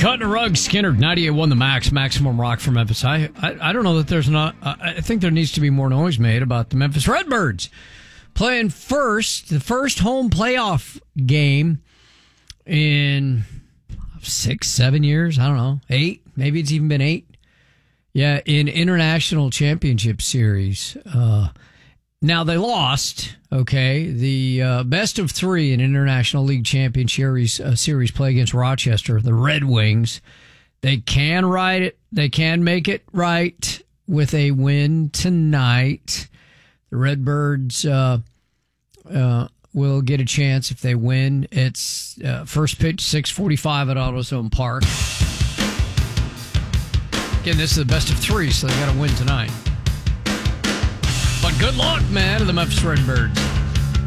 Cutting a rug, Skinner, 98.1 The Max, Maximum Rock from Memphis. I don't know that there's not, I think there needs to be more noise made about the Memphis Redbirds playing the first home playoff game in 6-7 years. I don't know, 8, maybe it's even been 8. Yeah, in International Championship Series. Now they lost, okay, the best of 3 in International League Championship Series play against Rochester, the Red Wings. They can make it right with a win tonight. The Redbirds will get a chance if they win. It's first pitch, 6:45 at AutoZone Park. Again, this is the best of 3, so they got to win tonight. But good luck, man, to the Memphis Redbirds.